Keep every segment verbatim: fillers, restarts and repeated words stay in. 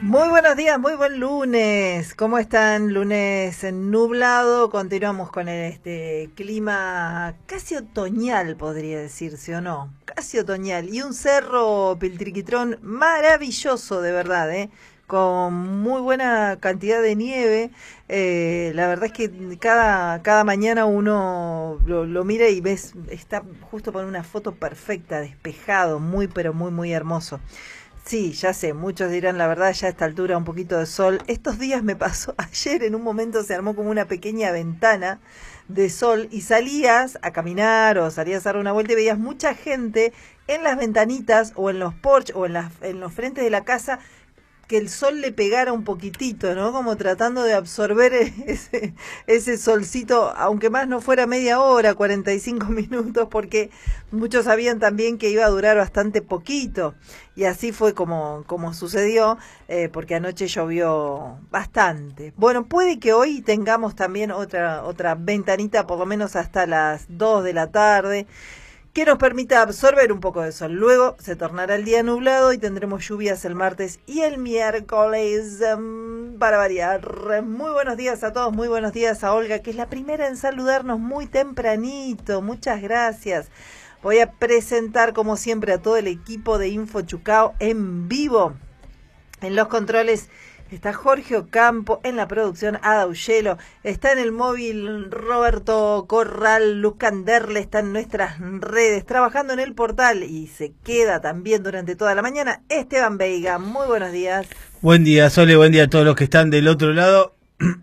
Muy buenos días, muy buen lunes. ¿Cómo están? Lunes nublado. Continuamos con el, este clima casi otoñal, podría decirse, ¿o no? Casi otoñal. Y un cerro Piltriquitrón maravilloso, de verdad, ¿eh? Con muy buena cantidad de nieve. Eh, la verdad es que cada, cada mañana uno lo, lo mira y ves, está justo con una foto perfecta, despejado, muy, pero muy, muy hermoso. Sí, ya sé, muchos dirán la verdad, ya a esta altura un poquito de sol. Estos días me pasó, ayer en un momento se armó como una pequeña ventana de sol y salías a caminar o salías a dar una vuelta y veías mucha gente en las ventanitas o en los porches o en, las, en los frentes de la casa, que el sol le pegara un poquitito, ¿no? Como tratando de absorber ese, ese solcito, aunque más no fuera media hora, cuarenta y cinco minutos, porque muchos sabían también que iba a durar bastante poquito. Y así fue como, como sucedió, eh, porque anoche llovió bastante. Bueno, puede que hoy tengamos también otra, otra ventanita, por lo menos hasta las dos de la tarde, que nos permita absorber un poco de sol. Luego se tornará el día nublado y tendremos lluvias el martes y el miércoles, um, para variar. Muy buenos días a todos, muy buenos días a Olga, que es la primera en saludarnos muy tempranito. Muchas gracias. Voy a presentar, como siempre, a todo el equipo de Info Chucao en vivo. En los controles está Jorge Ocampo, en la producción Ada Ullelo, está en el móvil Roberto Corral, Luz Canderle, está en nuestras redes, trabajando en el portal y se queda también durante toda la mañana Esteban Veiga. Muy buenos días. Buen día, Sole, buen día a todos los que están del otro lado.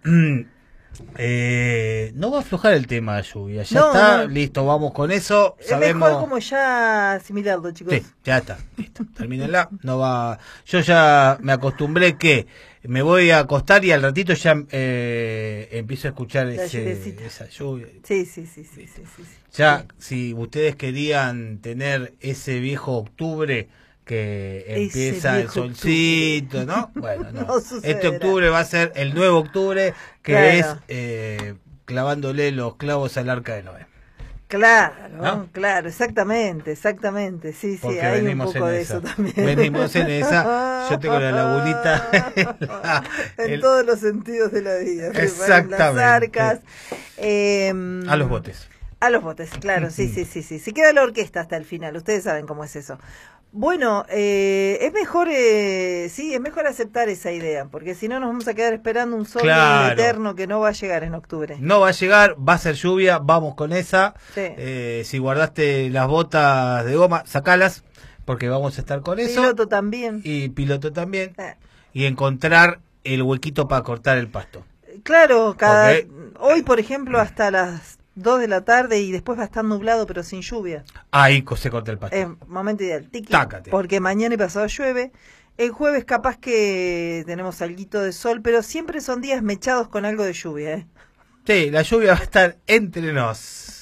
eh, no va a aflojar el tema de lluvia, ya no, está, no. Listo, vamos con eso. Es Sabemos... mejor como ya asimilarlo, chicos. Sí, ya está, listo, termínenla. No va... Yo ya me acostumbré que me voy a acostar y al ratito ya eh, empiezo a escuchar ese, esa lluvia. Sí, sí, sí, sí, sí, sí. Ya, sí. Si ustedes querían tener ese viejo octubre que empieza el solcito, octubre. ¿No? Bueno, no. no este octubre va a ser el nuevo octubre, que claro. es eh, clavándole los clavos al arca de Noé. Claro, ¿no? Claro, exactamente, exactamente, sí, sí, Porque hay un poco de esa. eso también. Venimos en esa, yo tengo la lagunita en, la, en el... todos los sentidos de la vida. Exactamente. Las arcas. Eh, a los botes. A los botes, claro, sí, sí, sí, sí. Se queda la orquesta hasta el final, ustedes saben cómo es eso. Bueno, eh, es mejor, eh, sí, es mejor aceptar esa idea, porque si no nos vamos a quedar esperando un sol claro. eterno que no va a llegar en octubre. No va a llegar, va a ser lluvia, vamos con esa. Sí. Eh, si guardaste las botas de goma, sacalas, porque vamos a estar con eso. Piloto también. Y piloto también. Eh. Y encontrar el huequito para cortar el pasto. Claro, cada porque... hoy, por ejemplo, hasta las dos de la tarde y después va a estar nublado pero sin lluvia. Ahí se corta el pasto. Es momento ideal. Tiki, Tácate. Porque mañana y pasado llueve. El jueves capaz que tenemos alguito de sol, pero siempre son días mechados con algo de lluvia, ¿eh? Sí, la lluvia va a estar entre nos.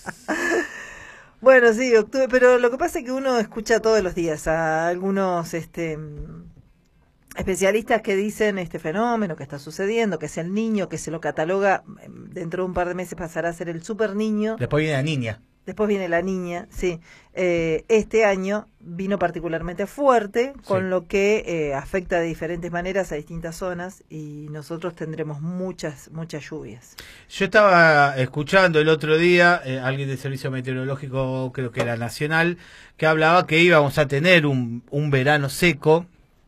Bueno, sí, octubre, pero lo que pasa es que uno escucha todos los días a algunos este especialistas que dicen este fenómeno que está sucediendo, que es el niño, que se lo cataloga, dentro de un par de meses pasará a ser el super niño. Después viene la niña. Después viene la niña, sí. Eh, este año vino particularmente fuerte, con sí. lo que eh, afecta de diferentes maneras a distintas zonas y nosotros tendremos muchas, muchas lluvias. Yo estaba escuchando el otro día, eh, alguien del Servicio Meteorológico, creo que era nacional, que hablaba que íbamos a tener un, un verano seco.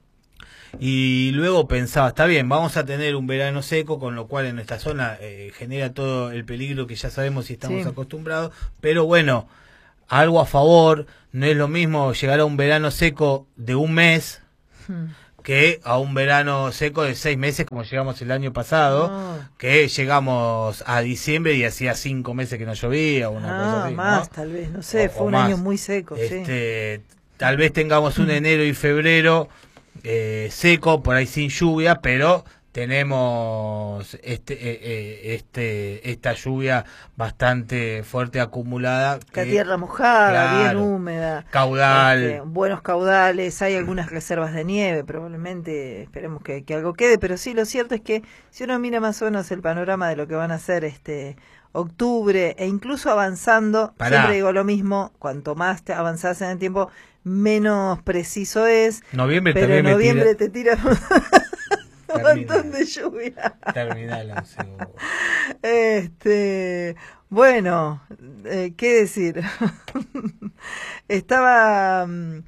Y luego pensaba, está bien, vamos a tener un verano seco, con lo cual en esta zona eh, genera todo el peligro que ya sabemos y estamos sí. acostumbrados, pero bueno, algo a favor, no es lo mismo llegar a un verano seco de un mes hmm. que a un verano seco de seis meses como llegamos el año pasado, no. que llegamos a diciembre y hacía cinco meses que no llovía, una ah, cosa así, más, ¿no? Tal vez, no sé, o, fue o un más. año muy seco. Este, sí. Tal vez tengamos un enero y febrero Eh, seco, por ahí sin lluvia, pero tenemos este, eh, eh, este esta lluvia bastante fuerte acumulada. La que, tierra mojada, claro, bien húmeda. Caudal. Este, buenos caudales, hay algunas reservas de nieve, probablemente esperemos que, que algo quede, pero sí, lo cierto es que si uno mira más o menos el panorama de lo que van a hacer este octubre e incluso avanzando, Pará. siempre digo lo mismo, cuanto más te avanzás en el tiempo, menos preciso es. Noviembre pero en también noviembre me te tira un montón de lluvia. Terminal, Este, bueno, eh, ¿qué decir? Estaba...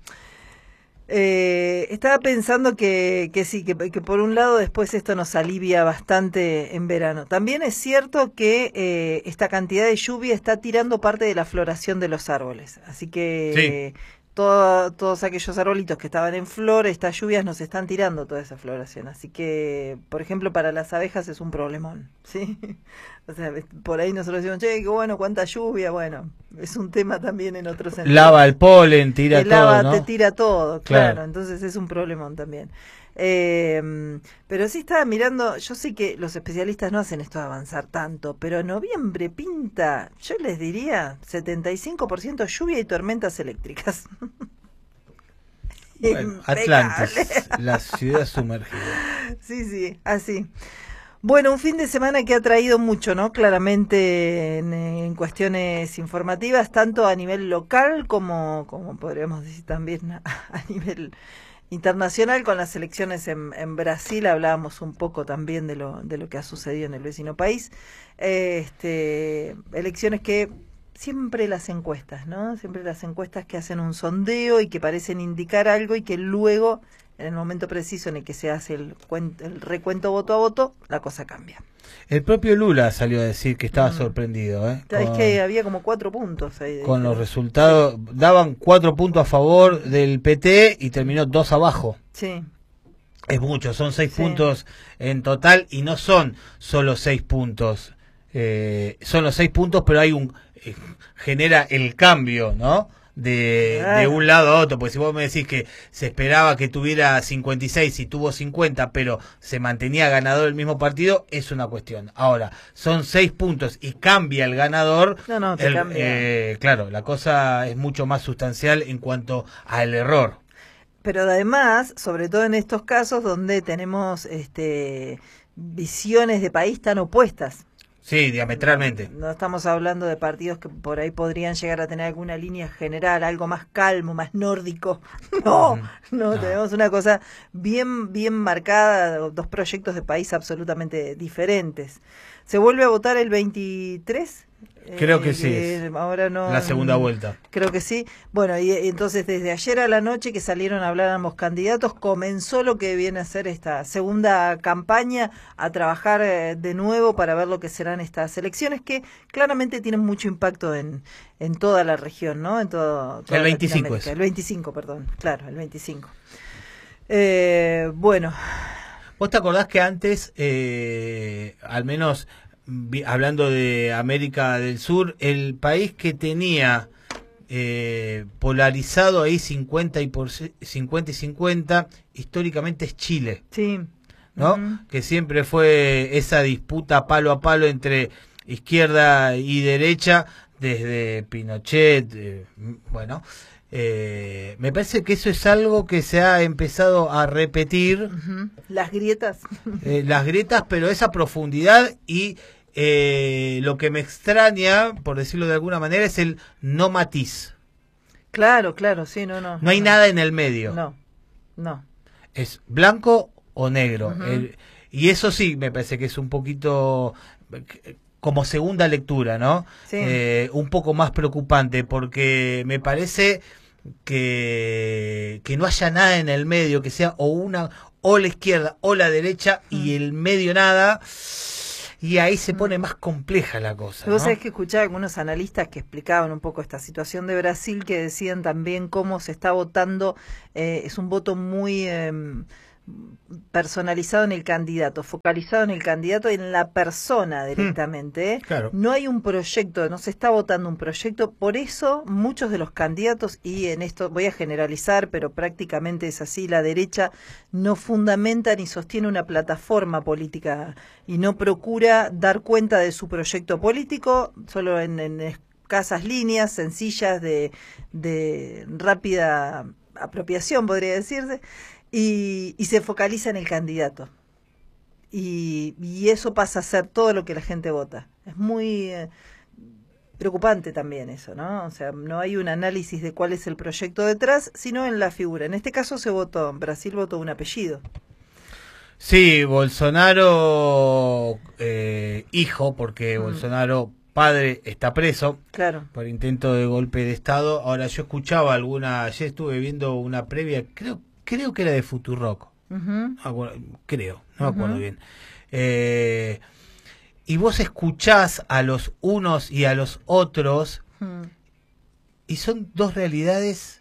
Eh, estaba pensando que, que sí, que, que por un lado después esto nos alivia bastante en verano. También es cierto que eh, esta cantidad de lluvia está tirando parte de la floración de los árboles. Así que sí. todo, todos aquellos arbolitos que estaban en flor, estas lluvias nos están tirando toda esa floración. Así que, por ejemplo, para las abejas es un problemón, ¿sí? O sea, por ahí nosotros decimos, che, qué bueno, cuánta lluvia. Bueno, es un tema también en otro sentido. Lava el polen, tira te todo, lava, ¿no? te tira todo, claro. Claro. Entonces es un problemón también. Eh, pero sí estaba mirando, yo sé que los especialistas no hacen esto de avanzar tanto, pero en noviembre pinta, yo les diría, setenta y cinco por ciento lluvia y tormentas eléctricas. Bueno, Atlantis, la ciudad sumergida. Sí, sí, así. Bueno, un fin de semana que ha traído mucho, ¿no? Claramente en, en cuestiones informativas, tanto a nivel local como, como podríamos decir también a, a nivel internacional, con las elecciones en, en Brasil. Hablábamos un poco también de lo, de lo que ha sucedido en el vecino país. Este, elecciones que siempre las encuestas, ¿no? Siempre las encuestas que hacen un sondeo y que parecen indicar algo y que luego, en el momento preciso en el que se hace el, el recuento voto a voto, la cosa cambia. El propio Lula salió a decir que estaba mm. sorprendido, ¿eh? Es con, que había como cuatro puntos ahí. Con los resultados, sí. Daban cuatro puntos a favor del P T y terminó dos abajo. Sí. Es mucho, son seis sí. puntos en total y no son solo seis puntos. Eh, son los seis puntos, pero hay un... Eh, genera el cambio, ¿no? De, claro. de un lado a otro, porque si vos me decís que se esperaba que tuviera cincuenta y seis y tuvo cincuenta, pero se mantenía ganador el mismo partido, es una cuestión. Ahora, son seis puntos y cambia el ganador, no, no, te el, cambia. Eh, claro, la cosa es mucho más sustancial en cuanto al error. Pero además, sobre todo en estos casos donde tenemos este, visiones de país tan opuestas. Sí, diametralmente. No, no estamos hablando de partidos que por ahí podrían llegar a tener alguna línea general, algo más calmo, más nórdico. No, no, no, tenemos una cosa bien, bien marcada, dos proyectos de país absolutamente diferentes. ¿Se vuelve a votar el veintitrés? Creo que eh, sí. Eh, ahora no. La segunda vuelta. Creo que sí. Bueno, y, y entonces desde ayer a la noche que salieron a hablar ambos candidatos, comenzó lo que viene a ser esta segunda campaña, a trabajar eh, de nuevo para ver lo que serán estas elecciones, que claramente tienen mucho impacto en, en toda la región, ¿no? En todo. El veinticinco es. El veinticinco, perdón. Claro, el veinticinco. Eh, bueno. ¿Vos te acordás que antes, eh, al menos hablando de América del Sur, el país que tenía eh, polarizado ahí cincuenta y por cincuenta y cincuenta históricamente es Chile? Sí. ¿No? Uh-huh. Que siempre fue esa disputa palo a palo entre izquierda y derecha desde Pinochet, eh, bueno, eh, me parece que eso es algo que se ha empezado a repetir. Uh-huh. Las grietas. Eh, las grietas, pero esa profundidad y eh, lo que me extraña, por decirlo de alguna manera, es el no matiz. Claro, claro, sí, no, no. No hay no. nada en el medio. No, no. Es blanco o negro. Uh-huh. El, y eso sí, me parece que es un poquito como segunda lectura, ¿no? Sí. Eh, un poco más preocupante, porque me parece que, que no haya nada en el medio, que sea o una o la izquierda o la derecha uh-huh. y el medio nada. Y ahí se pone más compleja la cosa, ¿no? Vos sabés que escuchaba algunos analistas que explicaban un poco esta situación de Brasil, que decían también cómo se está votando, eh, es un voto muy eh, personalizado en el candidato, focalizado en el candidato y en la persona directamente. ¿eh? Claro. No hay un proyecto, no se está votando un proyecto, por eso muchos de los candidatos, y en esto voy a generalizar, pero prácticamente es así, la derecha no fundamenta ni sostiene una plataforma política y no procura dar cuenta de su proyecto político, solo en, en escasas líneas sencillas de, de rápida apropiación, podría decirse. Y, y se focaliza en el candidato. Y, y eso pasa a ser todo lo que la gente vota. Es muy... Eh, preocupante también eso, ¿no? O sea, no hay un análisis de cuál es el proyecto detrás, sino en la figura. En este caso se votó, en Brasil votó un apellido. Sí, Bolsonaro, eh, hijo, porque mm. Bolsonaro, padre, está preso. Claro. Por intento de golpe de Estado. Ahora, yo escuchaba alguna, ayer estuve viendo una previa, creo creo que era de Futurock. Uh-huh. No, creo, no me uh-huh. acuerdo bien. Eh, y vos escuchás a los unos y a los otros, uh-huh. y son dos realidades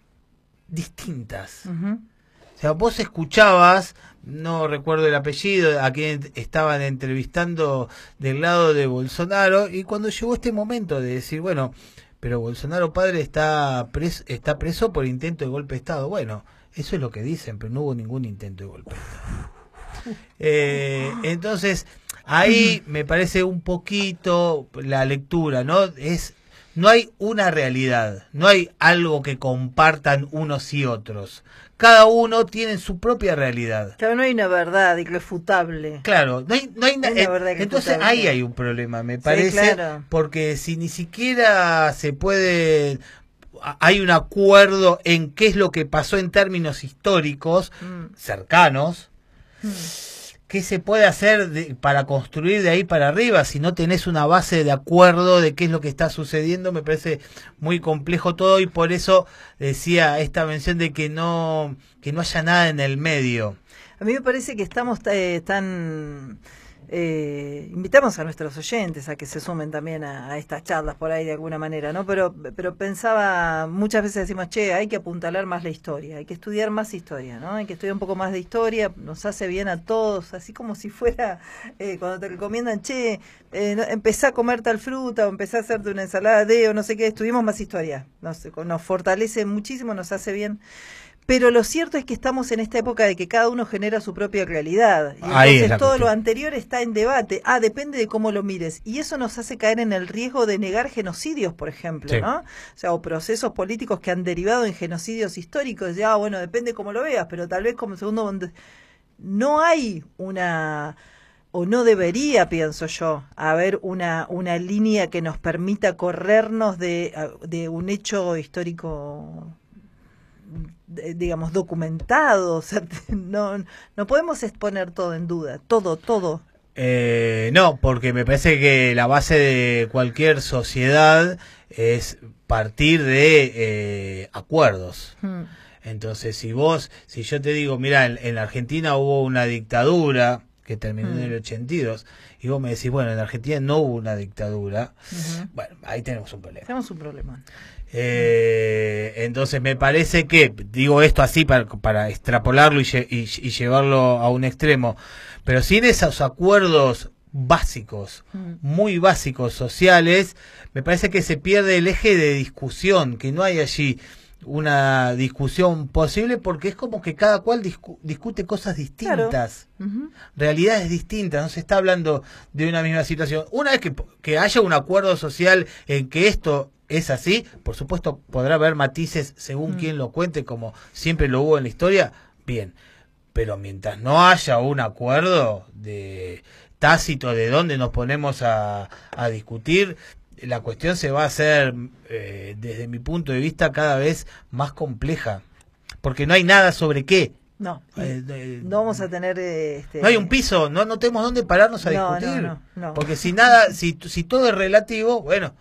distintas. Uh-huh. O sea, vos escuchabas, no recuerdo el apellido, a quien estaban entrevistando del lado de Bolsonaro, y cuando llegó este momento de decir, bueno, pero Bolsonaro padre está preso, está preso por intento de golpe de Estado. Bueno, eso es lo que dicen, pero no hubo ningún intento de golpe de Estado. Eh, entonces, ahí me parece un poquito la lectura, ¿no? Es, no hay una realidad, no hay algo que compartan unos y otros. Cada uno tiene su propia realidad. Claro, no hay una verdad irrefutable. Claro, no hay, no hay, hay una eh, verdad entonces ahí hay un problema, me parece, sí, claro. Porque si ni siquiera se puede, hay un acuerdo en qué es lo que pasó en términos históricos mm. cercanos, mm. ¿qué se puede hacer de, para construir de ahí para arriba? Si no tenés una base de acuerdo de qué es lo que está sucediendo, me parece muy complejo todo, y por eso decía esta mención de que no, que no haya nada en el medio. A mí me parece que estamos eh, tan... Eh, invitamos a nuestros oyentes a que se sumen también a, a estas charlas por ahí de alguna manera, ¿no? Pero, pero pensaba, muchas veces decimos, che, hay que apuntalar más la historia, hay que estudiar más historia, ¿no? Hay que estudiar un poco más de historia, nos hace bien a todos, así como si fuera eh, cuando te recomiendan, che, eh, no, empezá a comer tal fruta o empezá a hacerte una ensalada de o no sé qué, estudiemos más historia, nos, nos fortalece muchísimo, nos hace bien. Pero lo cierto es que estamos en esta época de que cada uno genera su propia realidad. Y entonces todo cuestión. Lo anterior está en debate. Ah, depende de cómo lo mires. Y eso nos hace caer en el riesgo de negar genocidios, por ejemplo, sí. ¿no? O sea, o procesos políticos que han derivado en genocidios históricos. Ya, ah, bueno, depende cómo lo veas, pero tal vez como segundo... No hay una... o no debería, pienso yo, haber una, una línea que nos permita corrernos de, de un hecho histórico... digamos, documentado, o sea, no, no podemos exponer todo en duda, todo, todo. Eh, no, porque me parece que la base de cualquier sociedad es partir de eh, acuerdos. Hmm. Entonces, si vos, si yo te digo, mira, en, en Argentina hubo una dictadura que terminó hmm. en el ochenta y dos, y vos me decís, bueno, en Argentina no hubo una dictadura, uh-huh. bueno, ahí tenemos un problema. Tenemos un problema. Eh, entonces me parece que, digo esto así para, para extrapolarlo y, y, y llevarlo a un extremo, pero sin esos acuerdos básicos, mm. muy básicos sociales, me parece que se pierde el eje de discusión, que no hay allí una discusión posible, porque es como que cada cual discu discute cosas distintas, claro. uh-huh. realidades distintas, no se está hablando de una misma situación. Una vez que, que haya un acuerdo social en que esto es así, por supuesto podrá haber matices según mm. quien lo cuente, como siempre lo hubo en la historia, bien, pero mientras no haya un acuerdo de tácito de dónde nos ponemos a, a discutir, la cuestión se va a hacer, eh, desde mi punto de vista, cada vez más compleja, porque no hay nada sobre qué. No, eh, eh, no vamos a tener... Eh, este... No hay un piso, no, no tenemos dónde pararnos a no, discutir, no, no, no. porque si nada, si, si todo es relativo, bueno...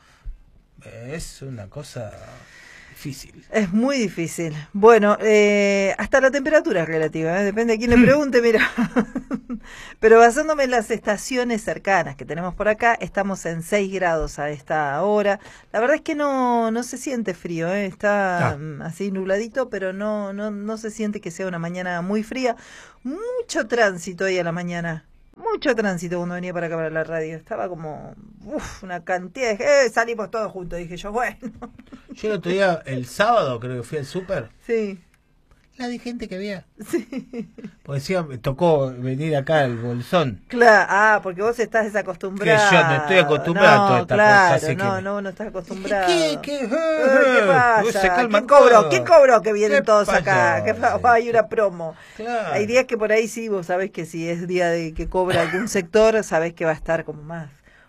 Es una cosa difícil. Es muy difícil. Bueno, eh, hasta la temperatura es relativa, ¿eh? Depende de quién le pregunte, mira. Pero basándome en las estaciones cercanas que tenemos por acá, estamos en seis grados a esta hora. La verdad es que no, no se siente frío, ¿eh? Está ah. así nubladito, pero no, no, no se siente que sea una mañana muy fría. Mucho tránsito ahí a la mañana. Mucho tránsito cuando venía para acá para la radio. Estaba como, uff, una cantidad de... Eh, salimos todos juntos, dije yo, bueno. Yo el otro día, el sábado, creo que fui al súper. Sí. La de gente que había. Sí. Porque decía, me tocó venir acá al Bolsón. Claro, ah, porque vos estás desacostumbrado. Que yo no estoy acostumbrado no, a toda esta claro, cosa. Así no, que... no, no estás acostumbrado. ¿Qué, qué, qué, ¿Qué pasa? ¿Quién cobró? ¿Quién cobró que vienen todos pasó? Acá? ¿Qué pa hay una promo. Claro. Hay días que por ahí sí, vos sabés que si es día de que cobra algún sector, sabés que va a estar como más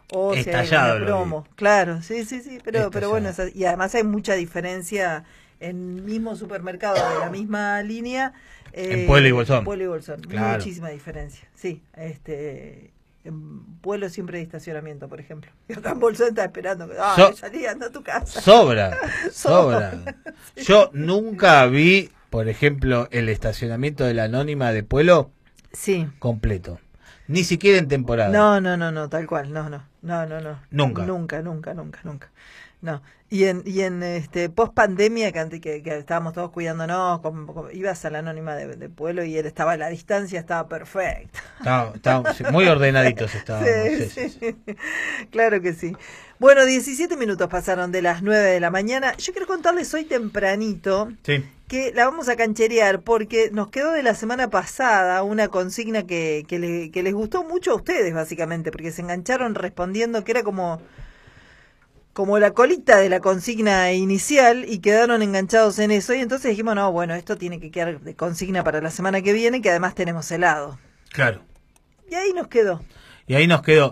o si Estallado hay lo promo. Claro, sí, sí, sí, pero, pero bueno, Estallado. y además hay mucha diferencia en el mismo supermercado de la misma línea. En Pueblo y Bolsón. Pueblo y Bolsón, Claro. muchísima diferencia, sí, este... En Pueblo siempre hay estacionamiento, por ejemplo. Y acá en Bolsón está esperando que ah, So- salí, anda a tu casa. Sobra, sobra. Sobra. Yo nunca vi, por ejemplo, el estacionamiento de la Anónima de Pueblo Sí. completo. Ni siquiera en temporada. No, no, no, no, tal cual, no, no, no, no, no. Nunca. Nunca, nunca, nunca, nunca. No. Y en, y en este post pandemia que, ante- que, que estábamos todos cuidándonos, como, como- ibas a la Anónima de, de Pueblo y él estaba a la distancia, estaba perfecta. Estaba- estábamos- sí, muy ordenaditos estábamos. Sí, sí, sí, sí. sí. Claro que sí. Bueno, diecisiete minutos pasaron de las nueve de la mañana. Yo quiero contarles hoy tempranito Sí. que la vamos a cancherear porque nos quedó de la semana pasada una consigna que, que, le- que les gustó mucho a ustedes, básicamente, porque se engancharon respondiendo que era como, como la colita de la consigna inicial y quedaron enganchados en eso. Y entonces dijimos, no, bueno, esto tiene que quedar de consigna para la semana que viene, que además tenemos helado. Claro. Y ahí nos quedó. Y ahí nos quedó.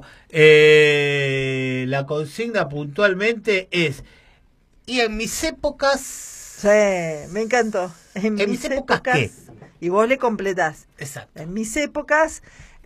Eh, la consigna puntualmente es, y en mis épocas... Sí, me encantó. En, ¿En mis épocas qué? Y vos le completás. Exacto. En mis épocas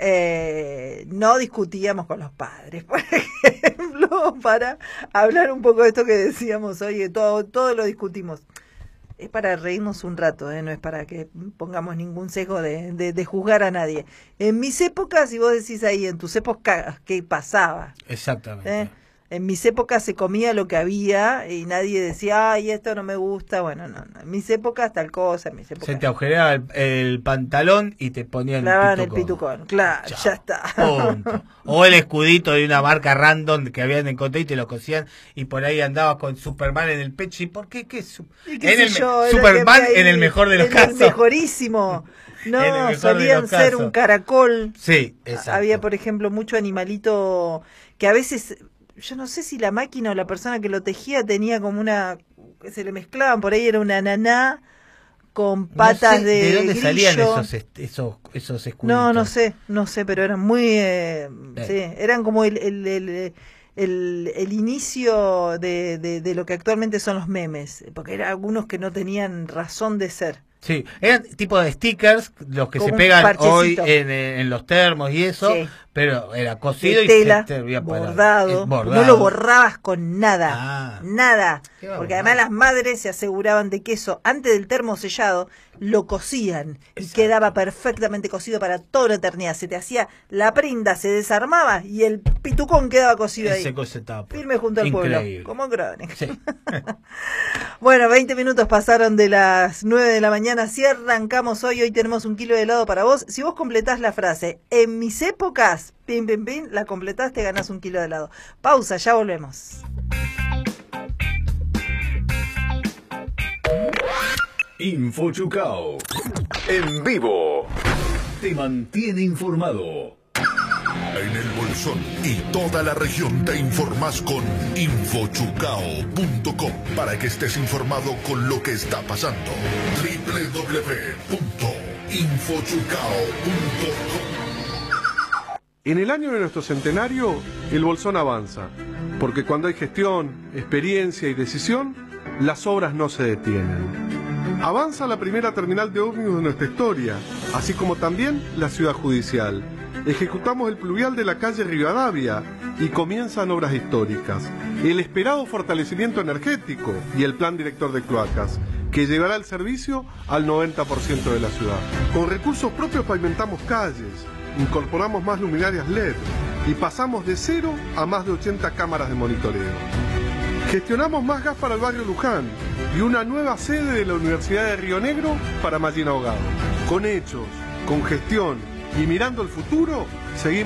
eh, no discutíamos con los padres, por ejemplo, para hablar un poco de esto que decíamos hoy, que todo, todo lo discutimos. Es para reírnos un rato, ¿eh? No es para que pongamos ningún sesgo de, de, de juzgar a nadie. En mis épocas, y vos decís ahí, en tus épocas, ¿qué pasaba? Exactamente. ¿Eh? En mis épocas se comía lo que había y nadie decía, ay, esto no me gusta. Bueno, no, no. En mis épocas tal cosa, en mis épocas... Se te agujereaba el, el pantalón y te ponían clavaban el el pitucón. pitucón, claro, Chao, ya está. punto. O el escudito de una marca random que habían encontrado y te lo cosían y por ahí andabas con Superman en el pecho. ¿Y por qué? ¿Qué su- ¿Y qué en sé el, yo? Era Superman que había en el ahí, mejor de los en casos. el mejorísimo. En el No, mejor de solían los ser casos. un caracol. Sí, exacto. Había, por ejemplo, mucho animalito que a veces, yo no sé si la máquina o la persona que lo tejía tenía como una, que se le mezclaban, por ahí era una naná con patas No sé de ¿De dónde grillo. salían esos, est- esos, esos escuditos? No, no sé, no sé, pero eran muy, eh, Eh. sí, eran como el, el, el, el, el inicio de, de, de lo que actualmente son los memes, porque eran algunos que no tenían razón de ser. Sí, eran tipo de stickers, los que Como se un pegan hoy parchecito. en, en los termos y eso, Sí. pero era cosido De y tela, se servía para- bordado, eh, bordado. no lo borrabas con nada, Ah. nada, Qué porque bárbaro. además las madres se aseguraban de que eso, antes del termo sellado, lo cosían y Exacto. quedaba perfectamente cosido para toda la eternidad, se te hacía, la prenda se desarmaba y el pitucón quedaba cosido Ese ahí, cosetapo. firme junto al Increíble. pueblo, como crónica. Sí. Bueno, veinte minutos pasaron de las nueve de la mañana. Si arrancamos hoy, hoy tenemos un kilo de helado para vos. Si vos completás la frase, en mis épocas, pim, pim, pim, la completás, te ganás un kilo de helado. Pausa, ya volvemos. Infochucao. En vivo. Te mantiene informado. En el Bolsón y toda la región te informás con infochucao punto com para que estés informado con lo que está pasando. doble u doble u doble u punto infochucao punto com. En el año de nuestro centenario, el Bolsón avanza, porque cuando hay gestión, experiencia y decisión, las obras no se detienen. Avanza la primera terminal de ómnibus de nuestra historia, así como también la ciudad judicial. Ejecutamos el pluvial de la calle Rivadavia y comienzan obras históricas. El esperado fortalecimiento energético y el plan director de cloacas, que llevará el servicio al noventa por ciento de la ciudad. Con recursos propios pavimentamos calles, incorporamos más luminarias L E D y pasamos de cero a más de ochenta cámaras de monitoreo. Gestionamos más gas para el barrio Luján y una nueva sede de la Universidad de Río Negro para Mallina Ahogado. Con hechos, con gestión y mirando el futuro, seguimos